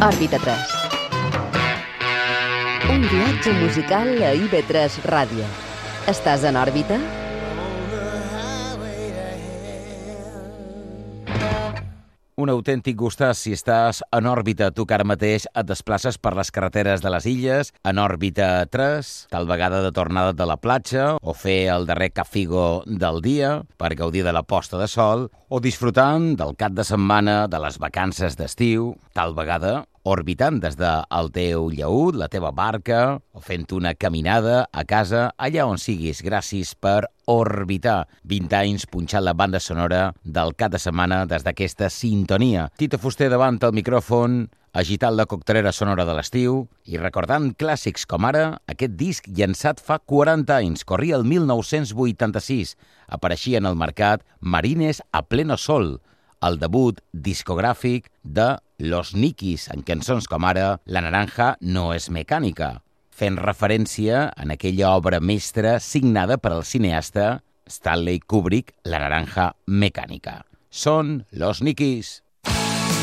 Òrbita 3. Un viatge musical a IB3 Ràdio. Estàs en òrbita? Un autèntic gustàs si estàs en òrbita, tu que ara mateix et desplaces per les carreteres de les illes, en òrbita 3, tal vegada de tornada de la platja, o fer el darrer cafigo del dia per gaudir de la posta de sol, o disfrutant del cap de setmana, de les vacances d'estiu, tal vegada orbitant des del teu llaüt, la teva barca, o fent una caminada a casa, allà on siguis. Gràcies per orbitar. 20 anys punxant la banda sonora del cap de setmana des d'aquesta sintonia. Tito Fuster davant el micròfon, agitant la coctelera sonora de l'estiu i recordant clàssics com ara aquest disc llançat fa 40 anys, corria el 1986. Apareixia en el mercat Marines a pleno sol, el debut discogràfic de Los Nikis, en cançons com ara La naranja no es mecànica, fent referència en aquella obra mestra signada per al cineasta Stanley Kubrick, La naranja mecànica. Són Los Nikis.